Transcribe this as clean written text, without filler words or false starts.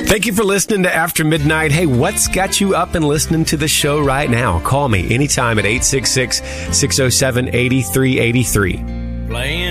Thank you for listening to After Midnight. Hey, what's got you up and listening to the show right now? Call me anytime at 866-607-8383. Playing